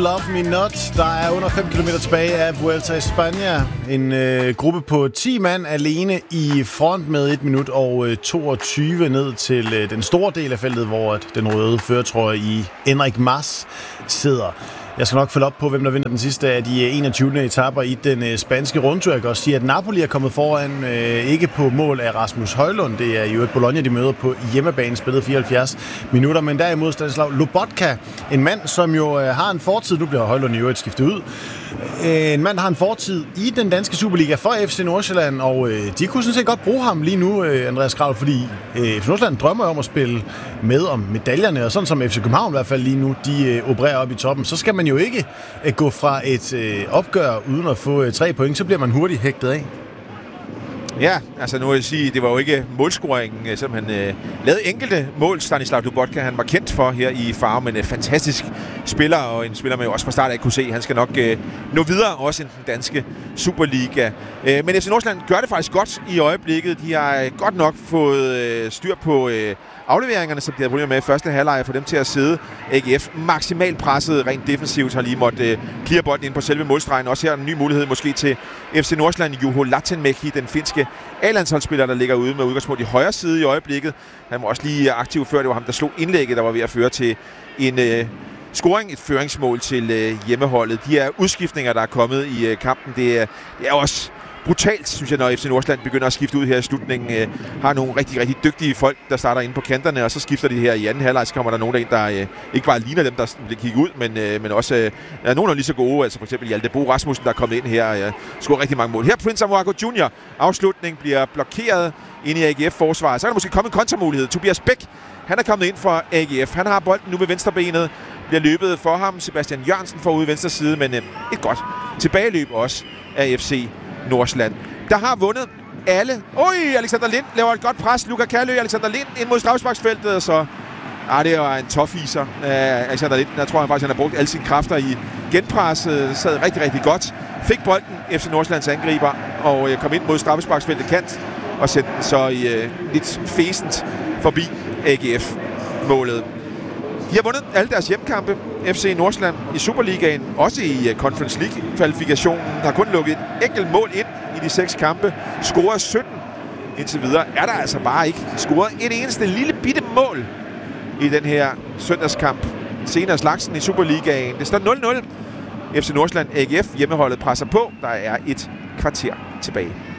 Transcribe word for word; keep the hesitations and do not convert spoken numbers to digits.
Love Me Not. Der er under fem kilometer tilbage af Vuelta i Spanien. En øh, gruppe på ti mand alene i front med et minut og øh, toogtyve ned til øh, den store del af feltet, hvor at den røde førertrøje i Enric Mas sidder. Jeg skal nok følge op på, hvem der vinder den sidste af de enogtyvende etaper i den øh, spanske rundtur. Jeg kan også sige, at Napoli er kommet foran, øh, ikke på mål af Rasmus Højlund. Det er jo et Bologna, de møder på hjemmebane, spillet fireoghalvfjerds minutter. Men derimod Stanislav Lobotka, en mand, som jo øh, har en fortid. Nu bliver Højlund i øvrigt skiftet ud. Øh, en mand har en fortid i den danske Superliga for F C Nordsjælland, og øh, de kunne sådan set godt bruge ham lige nu, øh, Andreas Kraul, fordi øh, F C Nordsjælland drømmer om at spille med om medaljerne, og sådan som F C København i hvert fald lige nu, de øh, opererer op i toppen, så skal man jo ikke øh, gå fra et øh, opgør uden at få øh, tre point, så bliver man hurtigt hægtet af. Ja, altså nu vil jeg sige, det var jo ikke målscoringen, som han øh, lavede enkelte mål, Stanislav Lobotka, han var kendt for her i Farve, men en fantastisk spiller, og en spiller, man jo også fra start af kunne se, han skal nok øh, nå videre, også i den danske Superliga. Øh, men F C Nordsjælland gør det faktisk godt i øjeblikket. De har godt nok fået øh, styr på øh, afleveringerne, som de havde problemer med i første halvleg, for dem til at sidde. A G F maksimalt presset, rent defensivt, har lige måttet øh, clear bolden ind på selve målstregen. Også her en ny mulighed måske til F C Nordsjælland, Juho Latinmäki, den finske A-landsholdsspiller, der ligger ude med udgangspunkt i højre side i øjeblikket. Han var også lige aktiv før, det var ham, der slog indlægget, der var ved at føre til en øh, scoring, et føringsmål til øh, hjemmeholdet. De her udskiftninger, der er kommet i øh, kampen, det er, det er også brutalt, synes jeg, når F C Nordsjælland begynder at skifte ud her i slutningen. Øh, har nogle rigtig, rigtig dygtige folk, der starter inde på kanterne, og så skifter de her i anden halvleg, så kommer der nogen der ind, der øh, ikke bare ligner dem, der kigger ud, men, øh, men også øh, er nogen, der er lige så gode. Altså for eksempel Hjalte Bo Rasmussen, der er kommet ind her og øh, scorer rigtig mange mål. Her Prince Amoako junior Afslutning bliver blokeret inde i A G F-forsvaret. Så kan der måske komme en kontramulighed. Tobias Bæk, han er kommet ind for A G F. Han har bolden nu ved venstrebenet. Bliver løbet for ham. Sebastian Jørgensen får ude venstre side, men øh, et godt tilbageløb også af F C Nordsjælland, der har vundet alle. Oj, Alexander Lind laver et godt pres. Luka Kallø, Alexander Lind ind mod straffesparksfeltet, og så ah, det var en toffiser af Alexander Lind. Jeg tror han faktisk, han har brugt alle sine kræfter i genpresset. Sad rigtig, rigtig godt. Fik bolden, F C Nordsjællands angriber, og kom ind mod straffesparksfeltet kant, og sætte den så i uh, lidt fæsent forbi A G F-målet. De har vundet alle deres hjemmekampe, F C Nordsjælland, i Superligaen, også i Conference League-kvalifikationen. Der har kun lukket et enkelt mål ind i de seks kampe. Scoret sytten indtil videre. Er der altså bare ikke scoret et eneste lille bitte mål i den her søndagskamp. Senere slagsen i Superligaen. Det står nul nul. F C Nordsjælland A G F hjemmeholdet presser på. Der er et kvarter tilbage.